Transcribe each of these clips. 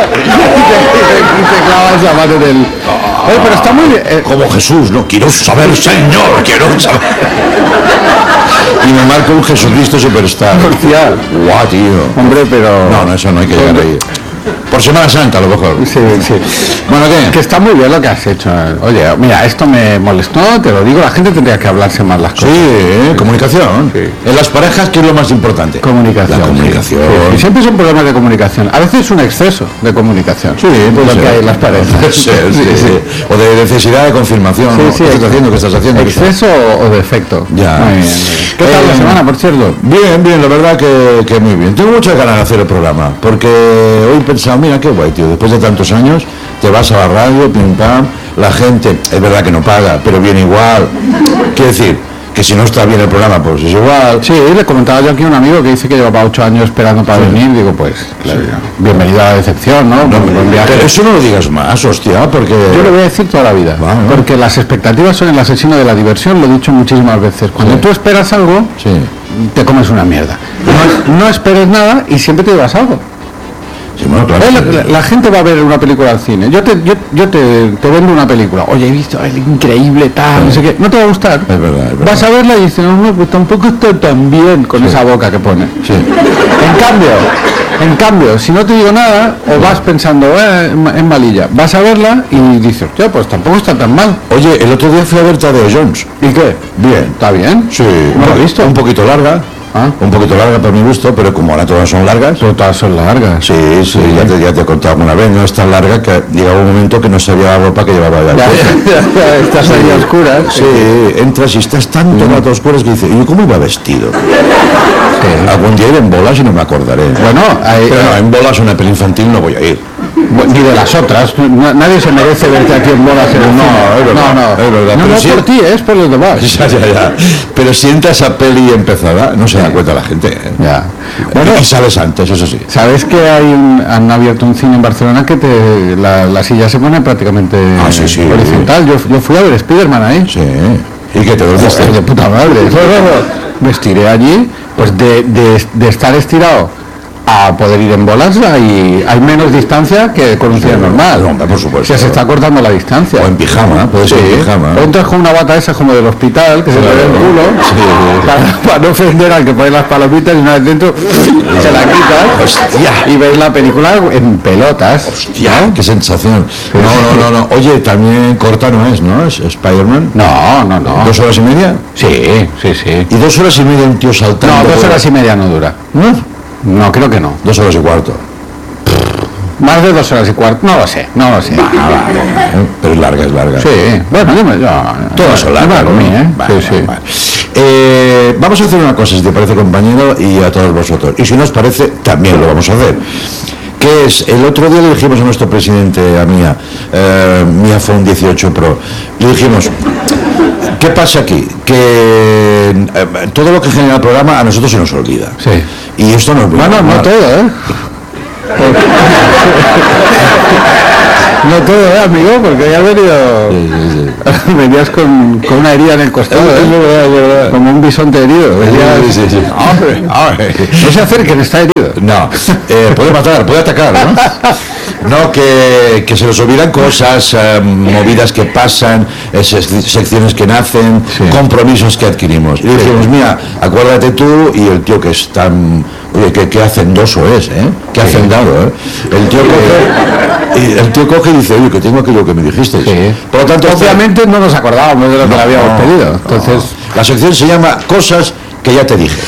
y te clavas la mano en el... Oye, pero está muy bien. Como Jesús, no quiero saber, Señor, quiero saber. Y me marca un Jesucristo Superstar. Hostia. Guau, tío. Hombre, pero... No, eso no hay que llegar ahí. Por Semana Santa, a lo mejor. Sí. Bueno, ¿qué? Que está muy bien lo que has hecho. Oye, mira, esto me molestó, te lo digo, la gente tendría que hablarse más las cosas. Sí, comunicación. Sí. En las parejas, ¿qué es lo más importante? Comunicación. La comunicación. Sí. Y siempre son problemas de comunicación. A veces un exceso de comunicación. Sí, puede lo ser. que hay en las parejas. Puede ser, sí. O de necesidad de confirmación. ¿no? Sí, ¿Qué estás haciendo? ¿Qué estás haciendo? ¿Exceso o defecto? Ya. Muy bien. ¿Qué tal la semana, por cierto? Bien, la verdad que muy bien. Tengo muchas ganas de hacer el programa, porque hoy he pensado, mira qué guay, tío, después de tantos años, te vas a la radio, pim pam, la gente, es verdad que no paga, pero viene igual. Quiero decir, que si no está bien el programa, pues es igual. Sí, le comentaba yo aquí a un amigo que dice que llevaba 8 años esperando para venir, digo, pues, claro, bienvenida a la decepción, ¿no? Buen viaje. Pero eso no lo digas más, hostia, porque... Yo lo voy a decir toda la vida, porque las expectativas son el asesino de la diversión, lo he dicho muchísimas veces. Cuando tú esperas algo, te comes una mierda. No esperes nada y siempre te llevas algo. Sí, bueno, claro. La gente va a ver una película al cine. Yo te vendo una película. Oye, he visto el increíble tal, no sé qué. No te va a gustar. Es verdad. Vas a verla y dices, no, pues tampoco está tan bien con esa boca que pone. Sí. En cambio, si no te digo nada, o vas pensando en malilla, vas a verla y dices, hostia, pues tampoco está tan mal. Oye, el otro día fui a ver Tadeo Jones. ¿Y qué? Bien. ¿Está bien? Sí. ¿No lo he visto? Un poquito larga. Un poquito larga para mi gusto, pero como ahora todas son largas. Pero todas son largas. Sí, ya te he contado una vez, no es tan larga que llegaba un momento que no sabía la ropa que llevaba ya. Estás ahí a oscuras. Sí, entras y estás tan tomado a oscuras que dices, ¿y cómo iba vestido? Algún día iré en bolas y no me acordaré. Bueno, pero no, en bolas una peli infantil no voy a ir. Ni de las otras. Nadie se merece verte aquí en bolas en el No, es verdad. No es por ti, es por los demás. Ya. Pero si entra esa peli empezada, no se da cuenta la gente. Ya. Bueno, y sales antes, eso sí. ¿Sabes que han abierto un cine en Barcelona que la silla se pone prácticamente horizontal? Yo fui a ver Spiderman ahí. Sí. ¿Y qué te dormiste? De puta madre. Me estiré allí, pues de estar estirado a poder ir en bolas hay menos distancia que con un cine normal. No, por supuesto. Se está cortando la distancia. O en pijama, puede ser en pijama. O entras con una bata esa como del hospital, que se te ve el culo, para no ofender al que pone las palomitas y una vez dentro se la quitas. Hostia. Y ves la película en pelotas. Hostia, qué sensación. No. Oye, también corta no es, ¿no? ¿Es Spider-Man? No. ¿2 horas y media? Sí. ¿Y 2 horas y media un tío saltando? No, 2 horas y media no dura. No, creo que no. 2 horas y cuarto. Más de 2 horas y cuarto, no lo sé. Vale. Pero es larga. Sí, bueno, todas son largas. Vamos a hacer una cosa, si te parece, compañero, y a todos vosotros. Y si no os parece, también lo vamos a hacer. Que es, el otro día le dijimos a nuestro presidente, a mi iPhone 18 Pro, le dijimos, ¿qué pasa aquí? Que todo lo que genera el programa a nosotros se nos olvida. Sí. Y esto no es bueno. Bueno, no todo, No todo, amigo, porque ya has venido... Sí. Venías con una herida en el costado, es verdad. Como un bisonte herido. Venías... Sí. Hombre. No se acerquen, está herido. No, puede matar, puede atacar, ¿no? No, que se nos olvidan cosas, movidas que pasan, secciones que nacen, compromisos que adquirimos. Y dijimos, mira, acuérdate tú y el tío que es tan... Oye, que hacendoso es, que hacendado, El tío coge y dice, oye, que tengo aquello que me dijiste. Sí. Por lo tanto, obviamente no nos acordábamos de lo que le habíamos pedido. Entonces, la sección se llama Cosas que ya te dije.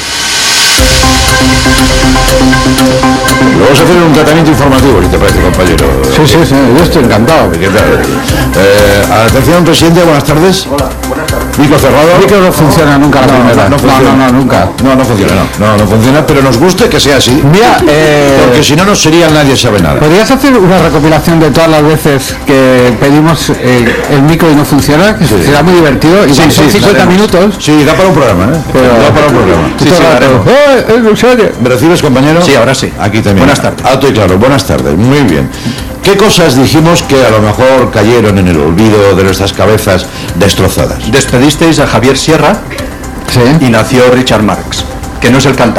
Lo vamos a hacer en un tratamiento informativo, si te parece, compañero. Sí, yo estoy encantado. ¿Qué tal? Atención, presidente, buenas tardes. Hola, buenas tardes. Micro cerrado. Micro no funciona nunca la primera. No funciona. Nunca. No funciona, pero nos gusta que sea así. Mira, porque si no, no sería Nadie Sabe Nada. ¿Podrías hacer una recopilación de todas las veces que pedimos el micro y no funciona? Será muy divertido. Y son 50 minutos. Sí, da para un programa, da para un programa. Sí, haremos. ¿Me recibes, compañero? Sí, ahora sí. Aquí también. Buenas tardes. Alto y claro, buenas tardes. Muy bien. ¿Qué cosas dijimos que a lo mejor cayeron en el olvido de nuestras cabezas destrozadas? Despedisteis a Javier Sierra Sí. y nació Richard Marx, que no es el cantante.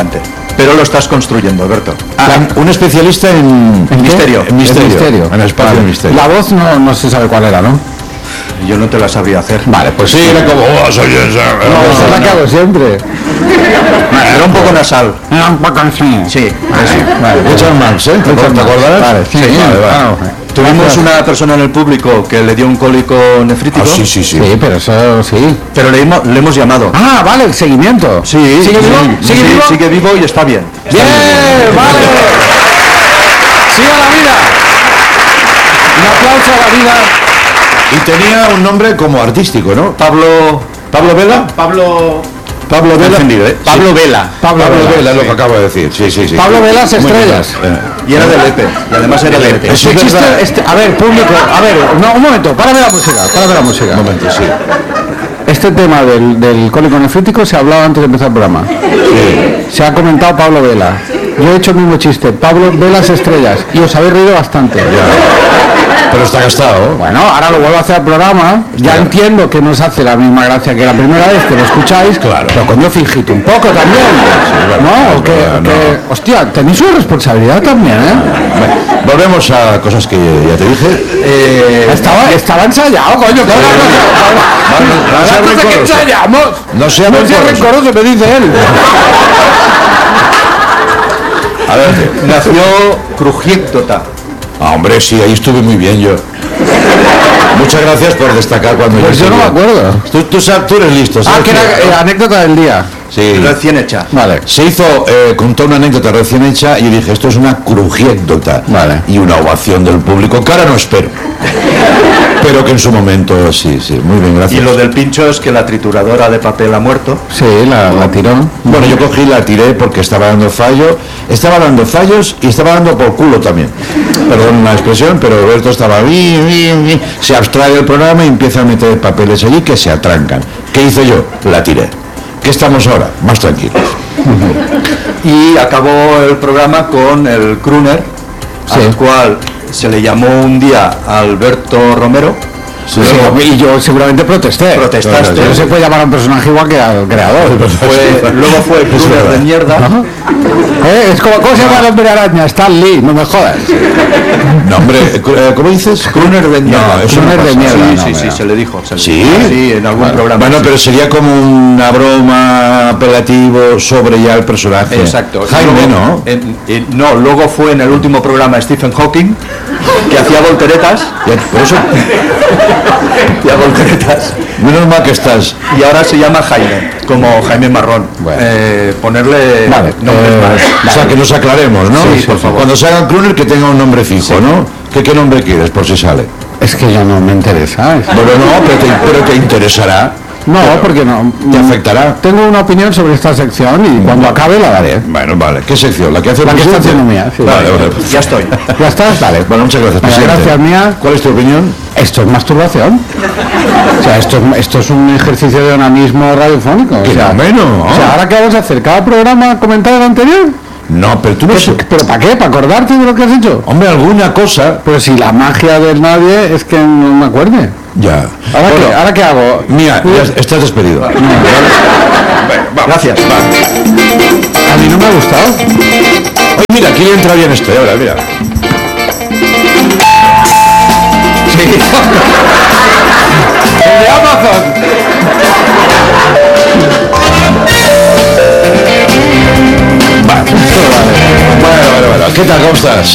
pero lo estás construyendo, Alberto. Un especialista en misterio. En misterio. En el espacio de misterio. La voz no se sabe cuál era, ¿no? Yo no te la sabría hacer. Vale, pues Sí, era como, soy esa. No, esa es la que hago siempre. Era un poco nasal. Era un poco así. Sí, Vale, Richard Marx, ¿eh? ¿Te acordarás? Vale, sí, vale. Tuvimos una persona en el público que le dio un cólico nefrítico. Sí. Sí, pero eso sí. Pero le hemos llamado. Ah, vale, el seguimiento. Sí, ¿Sigue vivo? sí, ¿Sigue vivo? sigue vivo y está bien. ¡Bien! ¡Vale! ¡Siga la vida! Un aplauso a la vida. Y tenía un nombre como artístico, ¿no? ¿Pablo Vela? Pablo Vela. encendido, ¿eh? Pablo Vela. Pablo Vela, lo que acabo de decir. Sí. Pablo Velas Estrellas. Y era de Lepe. Y además era de Lepe. Eso es Existe, verdad. a ver, público, no, un momento, párame la música. Un momento, sí. Este tema del cólico nefrítico se ha hablado antes de empezar el programa. Se ha comentado Pablo Vela. Yo he hecho el mismo chiste, Pablo Velas Estrellas, y os habéis reído bastante. Pero está gastado. Bueno, ahora lo vuelvo a hacer al programa. Ya entiendo que no os hace la misma gracia que la primera vez que lo escucháis. Claro. Pero coño, fingid un poco también. ¿No? Hostia, tenéis una responsabilidad también, ¿eh? Bueno, volvemos a cosas que ya te dije. Estaba ensayado, coño. No seas que rencoroso. ensayamos. No seas rencoroso. rencoroso, me dice él. A ver, Nació Crujiéctota. hombre, sí, ahí estuve muy bien yo. Muchas gracias por destacar cuando Pues yo no me acuerdo. Tú eres listo. ¿sabes Que era anécdota del día. Sí. Recién hecha. Vale. Se hizo, contó una anécdota recién hecha y dije, esto es una crujiéndota. Vale. Y una ovación del público, que ahora no espero. Pero que en su momento, sí, muy bien, gracias. Y lo del pincho es que la trituradora de papel ha muerto. Sí, la tiró. Bueno, yo cogí, la tiré porque estaba dando fallos y estaba dando por culo también. Perdón la expresión, pero Roberto estaba se abstrae del programa y empieza a meter papeles allí que se atrancan. ¿Qué hice yo? La tiré. ¿Qué estamos ahora? Más tranquilos. Y acabó el programa con el crooner, al cual se le llamó un día Alberto Romero. Y yo seguramente protesté. Protestaste. No se puede llamar a un personaje igual que al creador. Luego fue crooner de mierda. Es como, ¿cómo se llama el hombre araña? Stan Lee, no me jodas. No, hombre, ¿cómo dices? Crooner de mierda. No, eso no Crooner de pasa. mierda. Sí, se le dijo. ¿Sí? Sí, en algún programa. Bueno, sí. pero sería como una broma apelativo sobre ya el personaje. Exacto. Jaime, luego, ¿no? Luego fue en el último programa Stephen Hawking, que hacía volteretas. Por eso, Hacía volteretas. menos mal que estás. Y ahora se llama Jaime, como Jaime Marrón. Bueno. Ponerle Vale, nombres más. O sea, que nos aclaremos, ¿no? Sí, por favor. Cuando se haga crooner que tenga un nombre fijo, ¿no? ¿Qué nombre quieres, por si sale? Es que ya no me interesa. ¿sabes? Bueno, no, pero te interesará. No, porque no. ¿Te afectará? Tengo una opinión sobre esta sección y cuando acabe la daré. Bueno, vale. ¿Qué sección? ¿La que hace el La que está presidente? haciendo mía, sí. Vale. Ya estoy. ¿Ya estás? Vale. Bueno, muchas gracias, Venga, presidente. gracias, mía. ¿Cuál es tu opinión? Esto es masturbación. O sea, esto es un ejercicio de onanismo radiofónico. O sea, menos. o sea, ¿ahora qué vamos a hacer? ¿Cada programa comentar el anterior? No, pero tú no sé. ¿Pero para qué? ¿Para acordarte de lo que has hecho? Hombre, alguna cosa. Pero si la magia del nadie es que no me acuerde. Ya. ¿Ahora qué hago? Mía, ya estás despedido. Gracias. A mí no me ha gustado. Oye, mira, aquí entra bien esto, ahora, mira. ¡El de Amazon! Bueno. ¿Qué tal? ¿Cómo estás?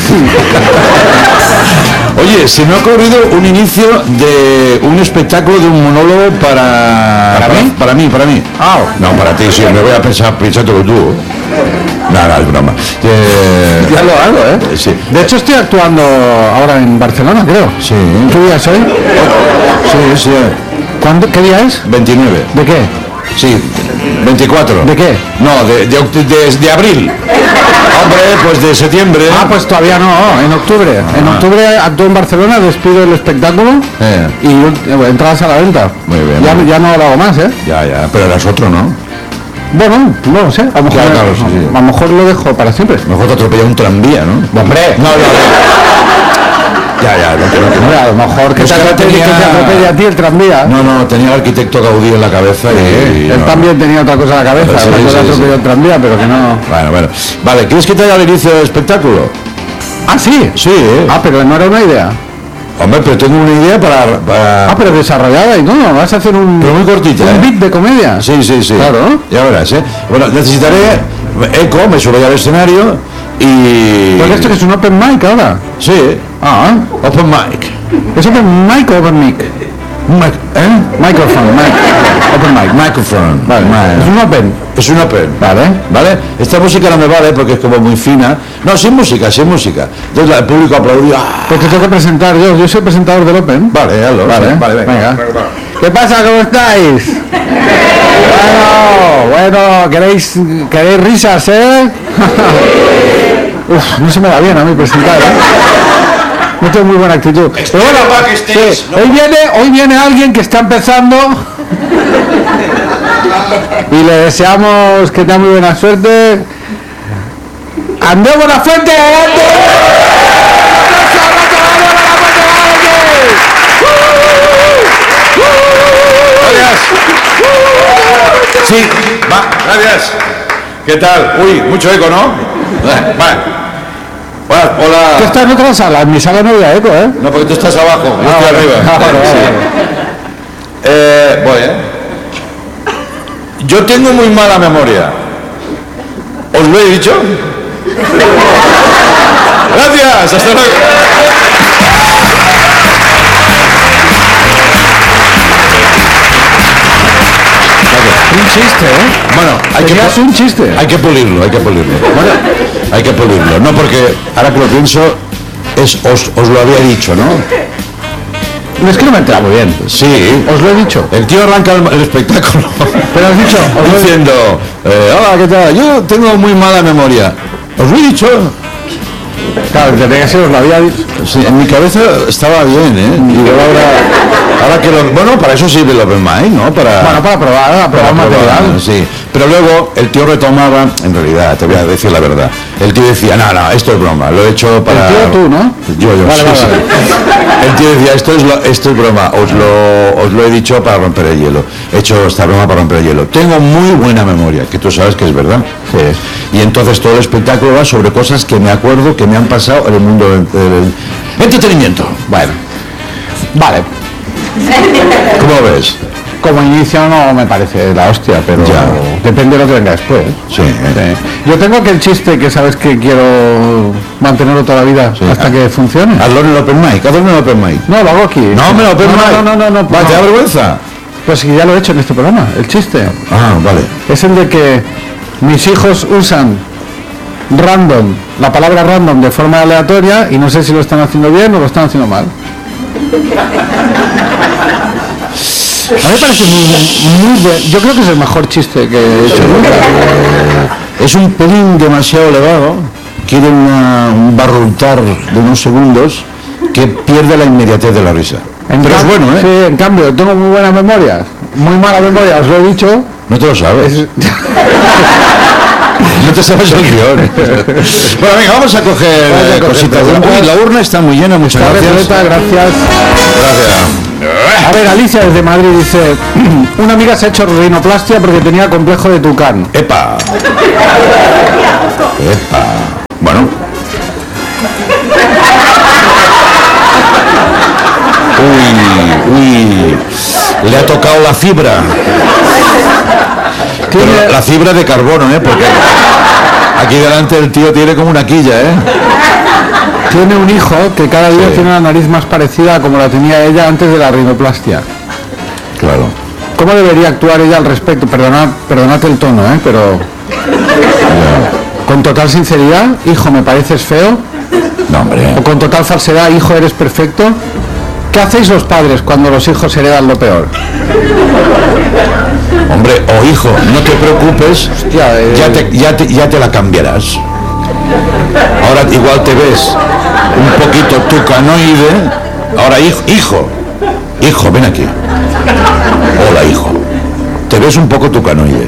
Oye, se me ha ocurrido un inicio de un espectáculo de un monólogo para mí. Ah, No, para ti, sí, me voy a pensártelo tú. Nada, es broma. ya lo hago, ¿eh? Sí. De hecho, estoy actuando ahora en Barcelona, creo. Sí. ¿Qué día es hoy? Sí. ¿Qué día es? 29. ¿De qué? Sí, 24. ¿De qué? No, de abril. Hombre, pues de septiembre. Ah, pues todavía no, en octubre. En octubre actúo en Barcelona, despido el espectáculo y entradas a la venta. Muy bien. Ya no lo hago más, ¿eh? Ya, pero eras otro, ¿no? Bueno, no lo sé. A lo mejor, Claro, sí. a lo mejor lo dejo para siempre. Mejor te atropella un tranvía, ¿no? ¡Hombre! No. Ya, Hombre, a lo mejor que Es te que atropelle, tenía- que te atropelle a ti el tranvía. No, tenía el arquitecto Gaudí en la cabeza y... Él no. también tenía otra cosa en la cabeza, Sí, no sí, te atropelló sí. el tranvía, pero que no... Bueno. Vale, ¿quieres que te haga el inicio del espectáculo? Ah, sí. Sí, ¿eh? Ah, pero no era una idea. Hombre, pero tengo una idea para... Ah, pero desarrollada y no, vas a hacer un... Pero muy cortita, un ¿eh? beat de comedia. Sí. Claro. Ya verás, ¿eh? Bueno, necesitaré eco, me subo ya al escenario y... Pues esto que es un open mic ahora. Sí, Ah, open mic. ¿es open mic o open mic? Microphone, mic. Open mic. Microphone. Vale. Es un open. Es un open. Vale. Esta música no me vale porque es como muy fina. No, sin música. Entonces el público aplaudió. ¡Ah! Pues te tengo que presentar yo soy el presentador del open. Vale, hazlo. Vale, venga. ¿Qué pasa? ¿Cómo estáis? Bueno, ¿queréis risas, eh? Uf, no se me da bien a mí presentar, No tengo muy buena actitud. Pero bueno, sí, hoy viene alguien que está empezando y le deseamos que tenga muy buena suerte. ¡Andrés Buenafuente! Sí, va, gracias. ¿Qué tal? Uy, mucho eco, ¿no? Vale. Hola. ¿Tú estás en otra sala? En mi sala no había eco, ¿eh? No, porque tú estás abajo, yo estoy vale. arriba. Vale. Voy, ¿eh? Yo tengo muy mala memoria. ¿Os lo he dicho? Gracias, hasta luego. Un chiste, ¿eh? Bueno, Tenías un chiste. hay que pulirlo. Bueno, hay que pulirlo. No, porque ahora que lo pienso, os lo había dicho, ¿no? No, es que no me entra muy bien. Sí. Os lo he dicho. El tío arranca el espectáculo Pero has dicho, os lo he dicho. diciendo, hola, ¿qué tal? Yo tengo muy mala memoria. ¿Os lo he dicho? Claro, tendría que ser, os lo había dicho. Sí, en mi cabeza estaba bien, ¿eh? Y yo ahora que lo... Bueno, para eso sirve el Open Mic, ¿no? Para Para probar material. sí. Pero luego el tío retomaba, en realidad, te voy a decir la verdad, el tío decía, no, esto es broma, lo he hecho para... El tío tú, ¿no? Yo, Vale, sí. El tío decía, esto es broma, os lo he dicho para romper el hielo. He hecho esta broma para romper el hielo. Tengo muy buena memoria, que tú sabes que es verdad. Sí. Y entonces todo el espectáculo va sobre cosas que me acuerdo que me han pasado en el mundo del entretenimiento. Bueno. Vale. ¿Cómo ves? Como inicio no me parece la hostia, pero Ya. depende de lo que venga después. Sí. Yo tengo aquel chiste que sabes que quiero mantenerlo toda la vida Sí. hasta que funcione. Hazlo en el Open Mic, hazlo en el Open Mic. No, lo hago aquí. No, me lo Open Mic. No. Va, ¿te da vergüenza? Pues sí, ya lo he hecho en este programa, el chiste. Ah, vale. Es el de que mis hijos usan random, la palabra random de forma aleatoria y no sé si lo están haciendo bien o lo están haciendo mal. A mí me parece muy bueno. Yo creo que es el mejor chiste que he hecho nunca. Es un pelín demasiado elevado, quiere un barruntar de unos segundos que pierde la inmediatez de la risa. Pero es bueno, ¿eh? Sí, en cambio, tengo muy buenas memorias. Muy mala memoria, os lo he dicho. No te lo sabes. No te sabes el guión. Bueno, venga, vamos a coger cositas. Uy, la urna está muy llena, muchas gracias. Repleta, gracias. Gracias. A ver, Alicia desde Madrid dice, una amiga se ha hecho rinoplastia porque tenía complejo de tucán. ¡Epa! ¡Epa! Bueno. Uy, le ha tocado la fibra. Pero la fibra de carbono, porque aquí delante el tío tiene como una quilla, Tiene un hijo que cada día Sí. tiene una nariz más parecida a como la tenía ella antes de la rinoplastia. Claro. ¿Cómo debería actuar ella al respecto? Perdonad el tono, pero... Con total sinceridad, hijo, me pareces feo. No, hombre. O con total falsedad, hijo, eres perfecto. ¿Qué hacéis los padres cuando los hijos heredan lo peor? Hombre, o hijo, no te preocupes, Hostia, ya te la cambiarás. Ahora igual te ves un poquito tucanoide. Ahora, hijo, ven aquí. Hola, hijo. Te ves un poco tucanoide.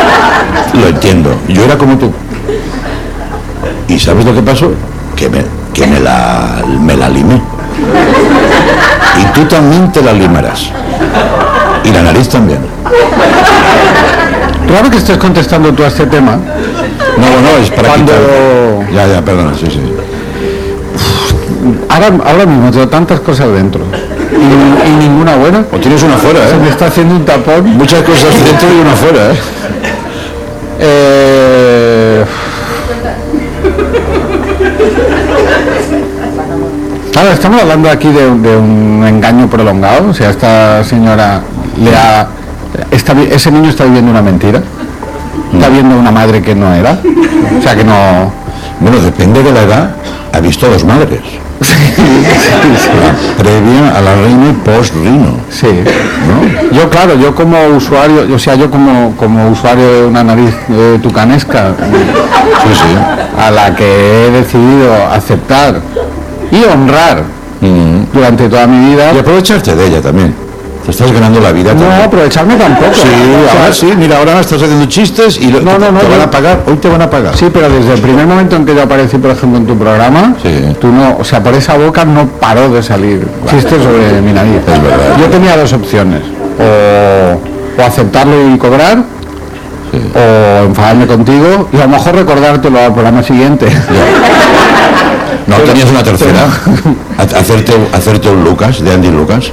Lo entiendo. Yo era como tú. ¿Y sabes lo que pasó? Que que me la limé. Y tú también te la limarás. Y la nariz también. Raro que estés contestando tú a este tema. No, es para Cuando... quitar... Ya, perdona, sí. Ahora mismo tengo tantas cosas dentro y ninguna buena. O tienes una fuera, Se me está haciendo un tapón. Muchas cosas dentro y una fuera, Claro, estamos hablando aquí de un engaño prolongado. O sea, esta señora ese niño está viviendo una mentira. Está viendo una madre que no era. O sea, que no... Bueno, depende de la edad. Ha visto dos madres. Sí. Previa a la Rino y post-Rino. Sí. ¿No? Yo como usuario, yo como usuario de una nariz tucanesca, a la que he decidido aceptar y honrar durante toda mi vida. Y aprovecharte de ella también. Te estás ganando la vida también. No, aprovecharme tampoco. Sí, ahora sí, mira, ahora estás haciendo chistes y te van a pagar, hoy te van a pagar. Sí, pero desde el primer momento en que yo aparecí, por ejemplo, en tu programa, tú no, o sea, por esa boca no paró de salir chistes sobre mi nariz. Es verdad. Yo tenía dos opciones, o aceptarlo y cobrar, o enfadarme contigo y a lo mejor recordártelo al programa siguiente. No, tenías una tercera. Hacerte un Lucas, de Andy Lucas.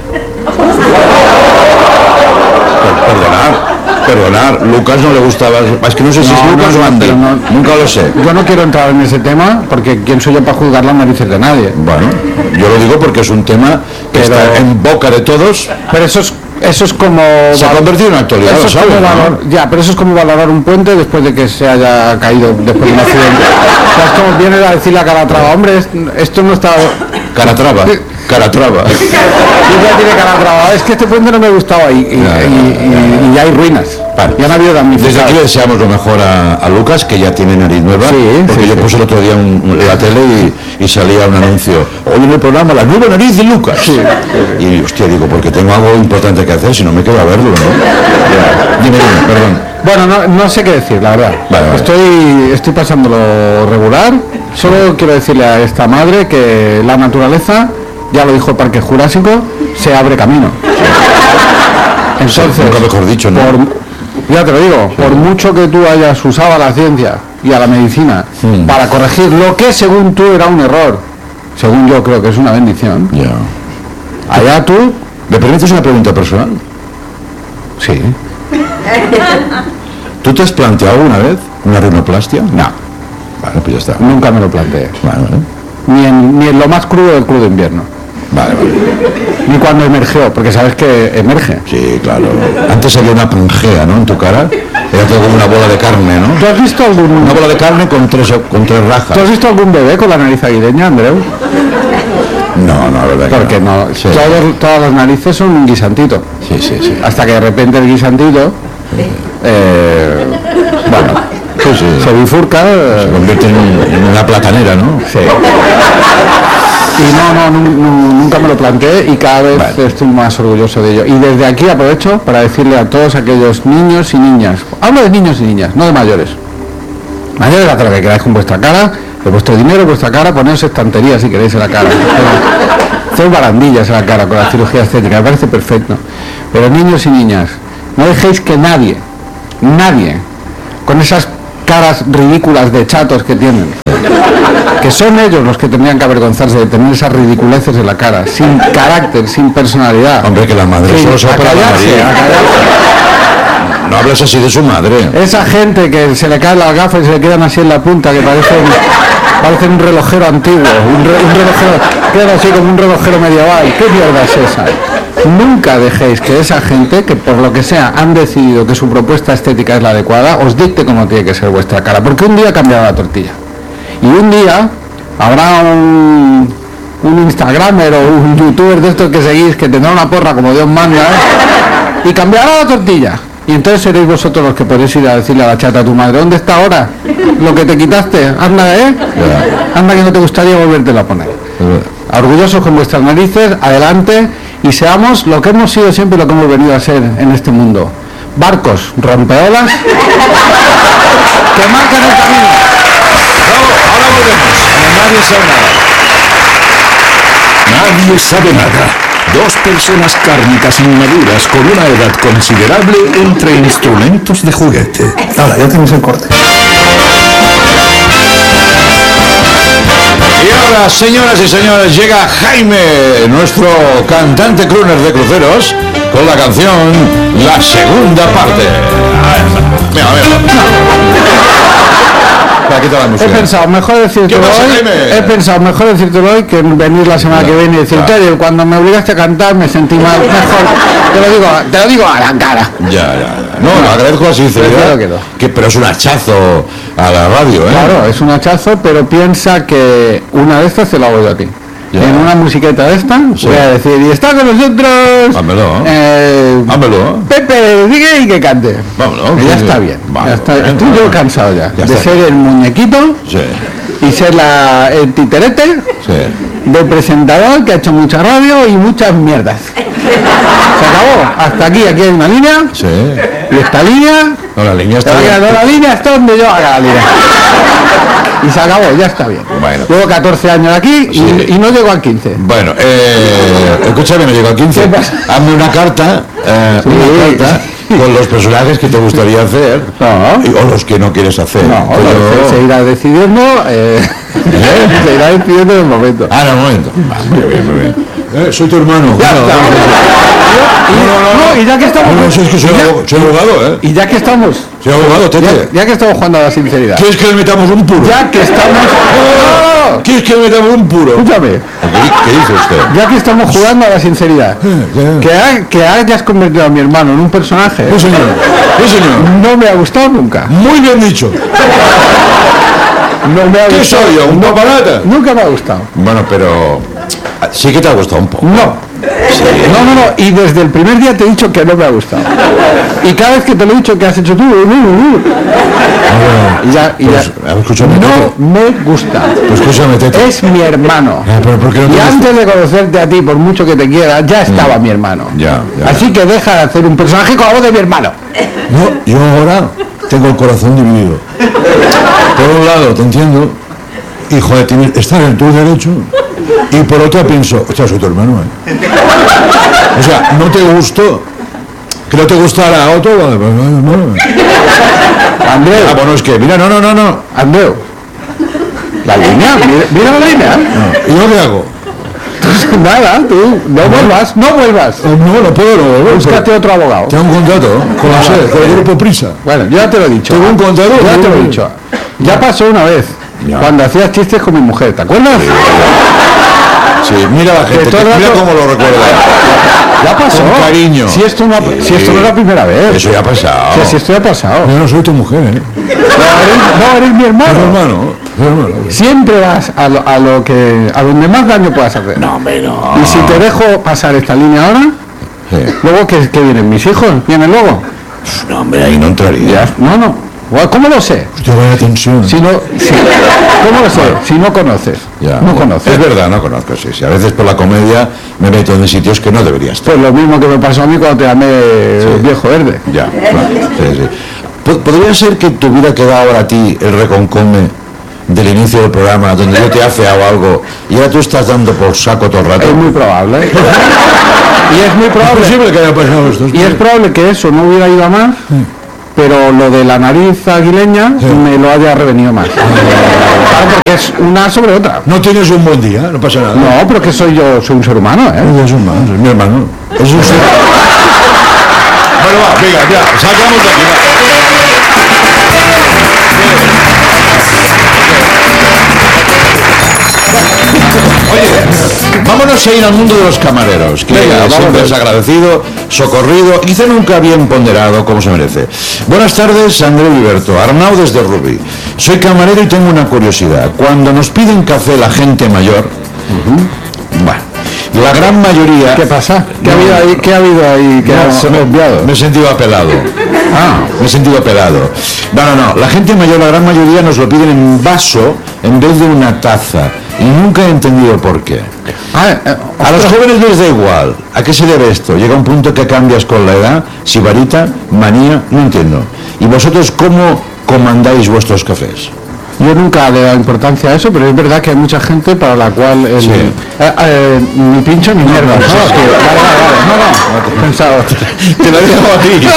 Perdonar, Lucas no le gustaba, es que no sé si es Lucas o Andy, nunca lo sé. Yo no quiero entrar en ese tema porque quién soy yo para juzgar las narices de nadie. Bueno, yo lo digo porque es un tema que está en boca de todos. Pero eso es como... Se ha convertido en actualidad, eso lo sabes, ¿no? Ya, pero eso es como valorar un puente después de que se haya caído después de un accidente. O sea, es como viene a decirle a Calatrava, hombre, esto no está... Calatrava. Y ya tiene Calatrava, es que este puente no me gustaba y ya hay ruinas. Vale. Ya no ha habido damnificados. Desde aquí le deseamos lo mejor a Lucas, que ya tiene nariz nueva, porque yo puse el otro día la tele y salía un anuncio. Hoy en el programa, la nueva nariz de Lucas. Y hostia, digo, porque tengo algo importante que hacer, si no me quedo a verlo, ¿no? Dime, perdón. Bueno, no sé qué decir, la verdad. Vale. Estoy pasándolo regular. Solo quiero decirle a esta madre que la naturaleza, ya lo dijo el Parque Jurásico, se abre camino. Entonces, nunca mejor dicho, ¿no? Ya te lo digo, por mucho que tú hayas usado a la ciencia y a la medicina para corregir lo que según tú era un error, según yo creo que es una bendición, allá tú... ¿Me permites una pregunta personal? Sí. ¿Tú te has planteado alguna vez una rinoplastia? No. Vale, pues ya está. Nunca me lo planteé. Vale. Ni en lo más crudo del crudo invierno. Vale. Ni cuando emergió, porque sabes que emerge. Sí, claro. Antes había una pangea, ¿no? En tu cara. Era todo como una bola de carne, ¿no? ¿Tú has visto Una bola de carne con tres rajas. ¿Tú has visto algún bebé con la nariz aguileña, Andreu? No, la verdad que porque no. Sí. Todas las narices son un guisantito. Sí. Hasta que de repente el guisantito, se bifurca. Se convierte en una platanera, ¿no? Sí. Y nunca me lo planteé y cada vez estoy más orgulloso de ello. Y desde aquí aprovecho para decirle a todos aquellos niños y niñas, hablo de niños y niñas, no de mayores. Mayores, haz lo que queráis con vuestra cara, de vuestro dinero, vuestra cara, poneos estanterías si queréis en la cara. Hacer barandillas en la cara con la cirugía estética, me parece perfecto. Pero niños y niñas, no dejéis que nadie, con esas caras ridículas de chatos que tienen, que son ellos los que tendrían que avergonzarse de tener esas ridiculeces en la cara, sin carácter, sin personalidad. Hombre, que la madre solo se opera la nariz. No hablas así de su madre. Esa gente que se le caen las gafas y se le quedan así en la punta, que parecen un relojero antiguo, un relojero, quedan así como un relojero medieval. ¿Qué mierda es esa? Nunca dejéis que esa gente, que por lo que sea han decidido que su propuesta estética es la adecuada, os dicte cómo tiene que ser vuestra cara, porque un día cambiará la tortilla. Y un día habrá un instagramer o un youtuber de estos que seguís que tendrá una porra como Dios manda, y cambiará la tortilla. Y entonces seréis vosotros los que podéis ir a decirle a la chata a tu madre, ¿dónde está ahora lo que te quitaste? Anda, anda que no te gustaría volvértelo a poner. Orgullosos con vuestras narices, adelante, y seamos lo que hemos sido siempre y lo que hemos venido a ser en este mundo. Barcos, rompeolas, que marcan el camino. Ahora volvemos. Nadie sabe nada. Nadie sabe nada. Dos personas cárnicas inmaduras con una edad considerable entre instrumentos de juguete. Ahora, ya tienes el corte. Y ahora, señoras y señores, llega Jaime, nuestro cantante crooner de cruceros, con la canción La Segunda Parte. Mira, Aquí está la He música. pensado mejor decírtelo ¿Qué pasa, hoy. Jaime? He pensado mejor decírtelo hoy que venir la semana que viene y decirte, oye, cuando me obligaste a cantar me sentí mal. Mejor, te lo digo a la cara. Ya. No, agradezco la sinceridad. Prefiero Pero es un hachazo a la radio, ¿eh? Claro, es un hachazo, pero piensa que una de estas te la hago yo a ti. Ya. En una musiqueta de esta, Sí. voy a decir, y está con nosotros Hámelo. Hámelo. Pepe, diga y que cante. Vámonos. Y ya está bien. Vale, Ya está, bien, estoy yo vale. cansado ya Ya de está. ser el muñequito Sí, y ser el titerete sí. del presentador que ha hecho mucha radio y muchas mierdas. Se acabó. Hasta aquí hay una línea. Sí. Y esta línea, No, la línea está bien. la línea está donde yo haga la línea. Y se acabó, ya está bien. Bueno. Llevo 14 años aquí Sí. y no llego al 15. Bueno, escúchame, no llego a 15. ¿Qué pasa? Hazme una carta, con los personajes que te gustaría hacer No. o los que no quieres hacer. No, Pero- se irá decidiendo. Se irá decidiendo en el momento. Ah, no, un momento. Muy bien, muy bien. Soy tu hermano. Ya Claro, está. No, y ya que estamos. No, si es que soy abogado, ¿eh? Y ya que estamos. Soy abogado, Tete. Ya que estamos jugando a la sinceridad. ¿Quieres que le metamos un puro? Ya que estamos. No, ¿Quieres que le metamos un puro? escúchame. ¿Qué dice usted? Ya que estamos jugando a la sinceridad. Que hayas convertido a mi hermano en un personaje. Sí, señor. Sí, señor. No me ha gustado nunca. Muy bien dicho. No me ha ¿Qué gustado. soy yo? ¿Un paparata? Nunca me ha gustado. Bueno, pero sí que te ha gustado un poco. No. No. Y desde el primer día te he dicho que no me ha gustado. Y cada vez que te lo he dicho que has hecho tú. Y ya. Pues, escúchame, No Tete. me gusta. Pues escúchame, Tete. Es mi hermano. Pero ¿por qué no te Y gusta? antes de conocerte a ti, por mucho que te quiera, ya estaba mi hermano. Ya. Así que deja de hacer un personaje con la voz de mi hermano. No, yo ahora tengo el corazón dividido. Por un lado, te entiendo, y joder, estás en tu derecho, y por otra pienso, ostras, soy tu hermano, O sea, no te gustó, que no te gustara a otro, vale, pues, bueno. Andreu, Ah, bueno, es que, mira, no. Andreu. La línea, mira la línea. ¿Y yo qué hago? Nada, tú, no vuelvas. No puedo, no. Búscate otro abogado. Tengo un contrato con la sede, con el grupo Prisa. Bueno, yo ya te lo he dicho. Tengo un contrato. Ya te lo he dicho. Ya pasó una vez. Ya. Cuando hacías chistes con mi mujer, ¿te acuerdas? Sí, mira la gente, todo el mira rato- cómo lo recuerda. Ya pasó. Con cariño. Si esto no es la primera vez. Eso ya ha pasado. Si esto ya ha pasado. Yo no soy tu mujer, No, eres mi hermano. hermano. Siempre vas a donde más daño puedas hacer. No, hombre, no. Y si te dejo pasar esta línea ahora, Sí. luego que vienen mis hijos, vienen luego. No, hombre, ahí no entraría. No. Bueno, ¿cómo lo sé? Hostia, vaya tensión. ¿Cómo lo sé? Si no conoces. Ya, no ya. conoces. Es verdad, no conozco, sí. A veces por la comedia me meto en sitios que no debería estar. Pues lo mismo que me pasó a mí cuando te llamé viejo verde. Ya, claro. Sí. ¿Podría ser que te hubiera quedado ahora a ti el reconcome del inicio del programa, donde yo te he afeado algo, y ahora tú estás dando por saco todo el rato? Es muy probable. Y es muy probable. que haya pasado esto. Y es probable que eso no hubiera ido a más, pero lo de la nariz aguileña me lo haya revenido más. Claro, porque es una sobre otra. No tienes un buen día, no pasa nada. No, pero que soy un ser humano, ¿eh? Es un hermano, es mi hermano. Es un ser... Bueno, va, venga, ya, sacamos de aquí. Oye, vámonos a ir al mundo de los camareros, que siempre es agradecido, socorrido, quizá nunca bien ponderado como se merece. Buenas tardes, Andreu Iberto, Arnau desde Rubí. Soy camarero y tengo una curiosidad. Cuando nos piden café la gente mayor, bueno, la gran mayoría... ¿Qué pasa? ¿Qué ha habido ahí que has obviado? Me he sentido apelado. Me he sentido apelado. No. La gente mayor, la gran mayoría, nos lo piden en vaso en vez de una taza. Y nunca he entendido por qué. A los jóvenes les da igual. ¿A qué se debe esto? Llega un punto que cambias con la edad. Sibarita, manía, no entiendo. ¿Y vosotros cómo comandáis vuestros cafés? Yo nunca le he dado importancia a eso, pero es verdad que hay mucha gente para la cual Sí. ni pincho ni mierda. no, sí, sí. No, pensado. Te lo digo a ti.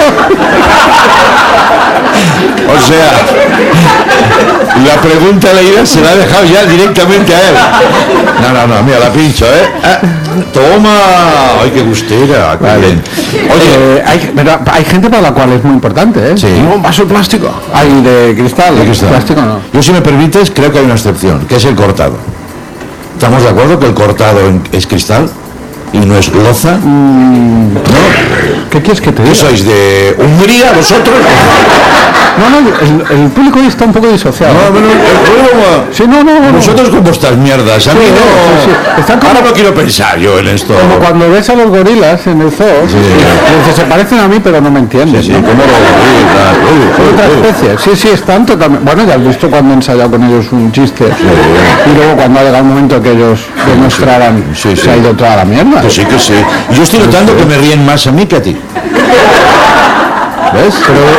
O sea, la pregunta leída se la ha dejado ya directamente a él. No, mira, la pincho, ¿eh? Toma. Ay, qué gustera. Qué bien. Oye, Hay gente para la cual es muy importante, ¿eh? Sí. No, un vaso de plástico. Hay de cristal, ¿de qué está? plástico no. Yo, si me permites, creo que hay una excepción, que es el cortado. ¿Estamos de acuerdo que el cortado es cristal y no es loza? ¿No? ¿Qué quieres que te ¿Qué diga? sois, de Hungría vosotros? No, el público hoy está un poco disociado. Sí, no. Vosotros con vuestras mierdas, a mí Sí, no. sí. Están como- Ahora no quiero pensar yo en esto. Como cuando ves a los gorilas en el zoo, y dices, se parecen a mí, pero no me entiendes. Sí, ¿no? como Son otra especie. Sí, están totalmente. Bueno, ya has visto cuando he ensayado con ellos un chiste. Y luego cuando ha llegado el momento que ellos demostraran, Sí. se ha ido toda la mierda. Que sí. Yo estoy notando que me ríen más a mí que a ti. ¿Ves?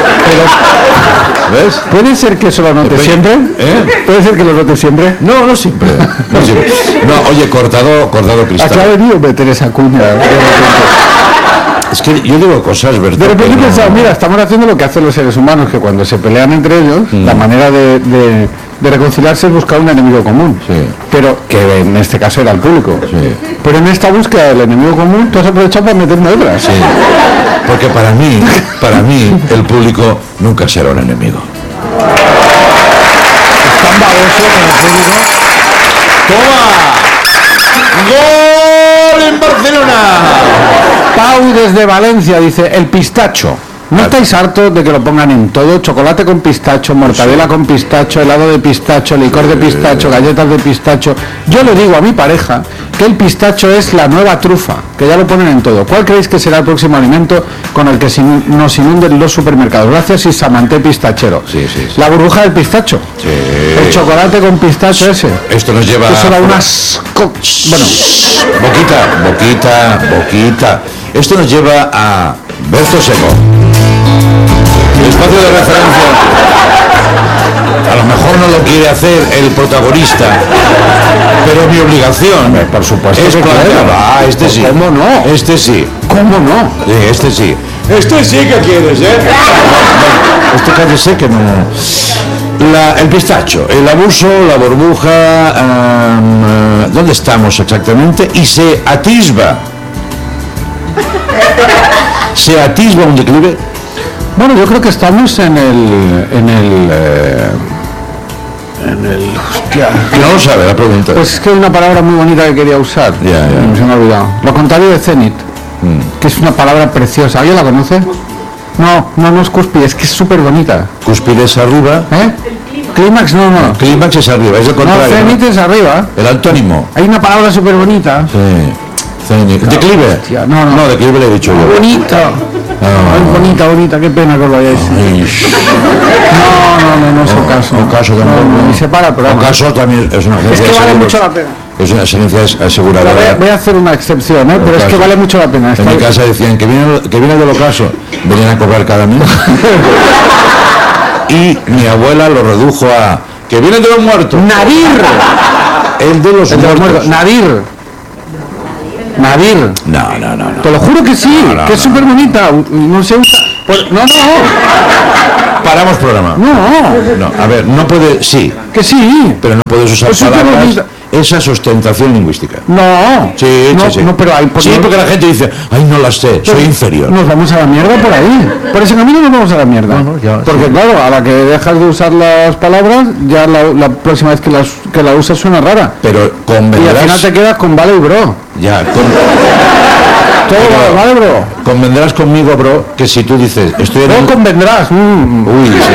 ¿Ves? ¿Puede ser que eso lo note Depende. siempre? ¿Eh? ¿Puede ser que lo note siempre? No siempre. No, siempre. No, oye, cortado ¿A cristal. qué ha venido meter esa cuña? Es que yo digo cosas, ¿verdad? De repente he que no- pensado, mira, estamos haciendo lo que hacen los seres humanos, que cuando se pelean entre ellos, la manera de reconciliarse es buscar un enemigo común. Sí. Pero que en este caso era el público. Sí. Pero en esta búsqueda del enemigo común, tú has aprovechado para meterme otra. Sí. Porque para mí, el público nunca será un enemigo. Es tan baboso con el público. ¡Toma! ¡Gol en Barcelona! Pau desde Valencia dice, el pistacho. ¿No estáis hartos de que lo pongan en todo? Chocolate con pistacho, mortadela con pistacho, helado de pistacho, licor de pistacho, galletas de pistacho. Yo le digo a mi pareja que el pistacho es la nueva trufa, que ya lo ponen en todo. ¿Cuál creéis que será el próximo alimento con el que nos inunden los supermercados? Gracias, Isamanté Pistachero. Sí. La burbuja del pistacho. Sí. El chocolate con pistacho ese. Esto nos lleva Eso era a... unas... Bueno, Boquita. Esto nos lleva a Berto Seco. El espacio de referencia. A lo mejor no lo quiere hacer el protagonista, pero mi obligación, por supuesto es que plantear. quiero. Ah, este sí. ¿Cómo no? Este sí. ¿cómo no? Sí, este sí. Este sí que quieres, ¿eh? Este cállese que no... el pistacho, el abuso, la burbuja, ¿dónde estamos exactamente? Y se atisba un declive. Bueno, yo creo que estamos en el hostia. No lo sabe la pregunta. Pues es que hay una palabra muy bonita que quería usar. Ya. Se me ha olvidado. Lo contrario de cenit, que es una palabra preciosa. ¿Alguien la conoce? No es cúspide, es que es súper bonita. Cúspide es arriba, ¿Eh? Clímax no. clímax es arriba, es el No, contrario. cenit es arriba. El antónimo. Hay una palabra súper bonita. Sí. Declive. Hostia, no. No, declive le he dicho yo. Bonita. Ay, bonita, qué pena que os vayáis. No es el caso. Ocaso tampoco. No, ni se para el programa. Ocaso también es una Es agencia que de vale seguros. mucho la pena. Es una agencia aseguradora. Voy a hacer una excepción, pero es que Ocaso. vale mucho la pena. En mi casa decían que viene del ocaso, venían a cobrar cada mes. Y mi abuela lo redujo a que viene de los muertos. Nadir. El de los El de los muertos. muertos. Nadir. No. Te lo juro que sí, No, que es súper bonita. No se usa. No. Paramos programa. No, a ver, no puede, sí, Que sí. pero no puedes usar Es súper palabras. bonita. Esa es ostentación lingüística. No. Sí. No, pero hay. Sí, porque la gente dice, ay, no las sé, soy inferior. Nos vamos a la mierda por ahí. Por ese camino nos vamos a la mierda. Porque claro, a la que dejas de usar las palabras, ya la próxima vez que la usas suena rara. Pero Y al convendrás, final te quedas con vale y bro. ya, Todo Pero- vale, bro. convendrás conmigo, bro, que si tú dices, estoy en No el... convendrás. Uy, sí.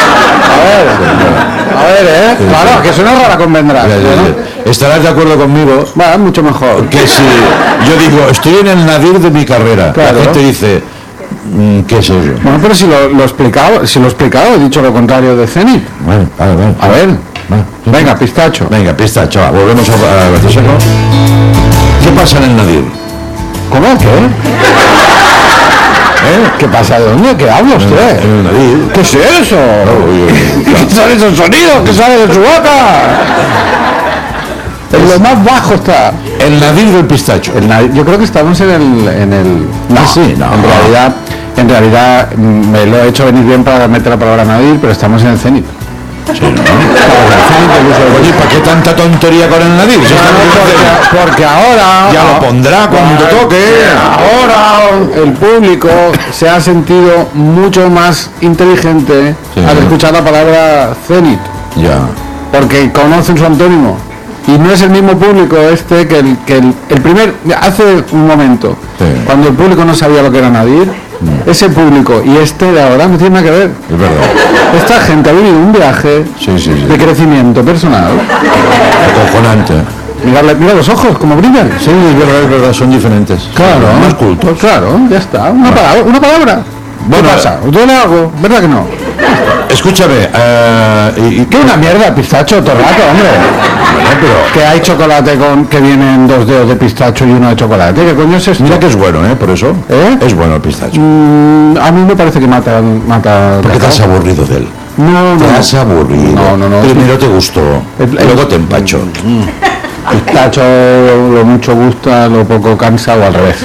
A ver, Claro, que suena rara convendrás. Ya. ¿no? Estarás de acuerdo conmigo Va, mucho mejor. que si yo digo, estoy en el nadir de mi carrera, Claro. la gente dice, ¿qué es eso? Bueno, pero si lo he explicado, he dicho lo contrario de Zenit. Bueno, vale. A ver, Va. venga, pistacho. Venga, pista, chaval, volvemos a Berto Seco. ¿Qué pasa en el nadir? ¿Cómo? ¿Qué? ¿Qué pasa? ¿De dónde? ¿Qué habla usted? En el nariz. ¿Qué es eso? ¿Qué son esos sonidos que salen de su boca? En lo más bajo está. El nadir del pistacho. Yo creo que estamos en el No, sí, no. En realidad me lo he hecho venir bien para meter la palabra nadir, pero estamos en el cenit. Sí, ¿no? Oye, ¿para qué tanta tontería con el nadir? Si Porque ahora ya lo pondrá cuando toque. Ahora el público se ha sentido mucho más inteligente al escuchar la palabra cenit, Ya. porque conocen su antónimo. Y no es el mismo público este que el primer, hace un momento, cuando el público no sabía lo que era nadir, ese público y este de ahora no tiene nada que ver. Es verdad. Esta gente ha vivido un viaje de crecimiento personal. Acojonante. Mira los ojos, como brillan. Sí, es verdad, son diferentes. Claro. Más cultos. Claro, ya está. Una palabra. Bueno, ¿qué pasa? Yo le hago, ¿verdad que no? Escúchame, ¿Qué una mierda el pistacho todo el rato, hombre? Bueno, pero Que hay chocolate que vienen 2 dedos de pistacho y uno de chocolate. ¿Qué coño es esto? mira que es bueno, por eso. ¿Eh? Es bueno el pistacho. A mí me parece que mata. ¿Por qué te has aburrido de él? No. Te has aburrido. No. Primero te gustó, luego te empachó. Pistacho lo mucho gusta, lo poco cansa o al revés.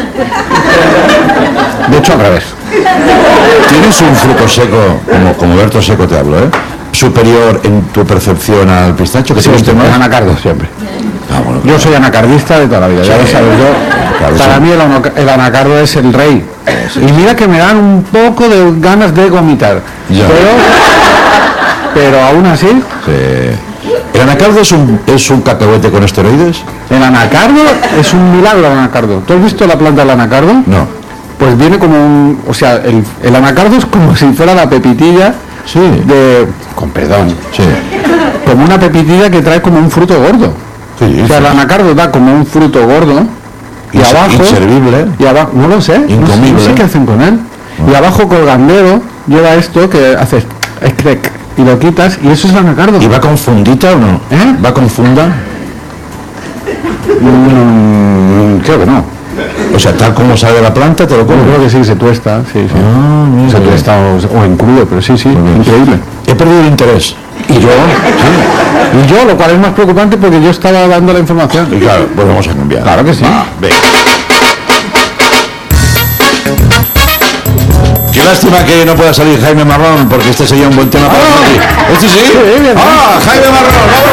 De hecho, al revés. Tienes un fruto seco, como Berto Seco te hablo, superior en tu percepción al pistacho, que Sí, te guste más. anacardo siempre. Ah, bueno, Yo soy anacardista de toda la vida, ya lo sabes yo. claro, Para sí. mí el anacardo es el rey. Y mira que me dan un poco de ganas de vomitar. Ya. Pero aún así, Sí. ¿El anacardo es un cacahuete con esteroides? el anacardo es un milagro el anacardo. ¿Tú has visto la planta del anacardo? No. Pues viene como un... O sea, el anacardo es como si fuera la pepitilla Sí. con perdón. Sí. Como una pepitilla que trae como un fruto gordo. Sí, O sea, el anacardo da como un fruto gordo y abajo... Inservible. Y abajo, no lo sé, Incomible. no sé qué hacen con él. Y abajo colgandero lleva esto que haces crack, y lo quitas y eso es el anacardo. ¿Y va con fundita o no? ¿Va con funda? Creo que no. O sea, tal como sale la planta, te lo Yo comes. creo que sí, se tuesta, sí. Mira. Se tuesta o en crudo, pero sí, increíble. He perdido el interés. Y yo, lo cual es más preocupante porque yo estaba dando la información. Y claro, pues vamos a cambiar. Claro que sí. Venga. Qué lástima que no pueda salir Jaime Marrón, porque este sería un buen tema para ti. ¿Este sí? bien. ¡Ah, Jaime Marrón! ¡Vamos!